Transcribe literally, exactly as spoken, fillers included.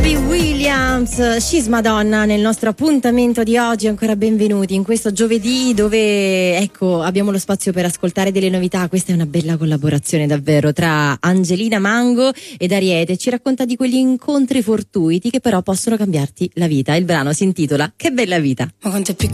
Robbie Williams, She's Madonna nel nostro appuntamento di oggi. Ancora benvenuti in questo giovedì dove ecco abbiamo lo spazio per ascoltare delle novità. Questa è una bella collaborazione davvero tra Angelina Mango ed Ariete. Ci racconta di quegli incontri fortuiti che però possono cambiarti la vita. Il brano si intitola Che bella vita. Ma quanto è piccola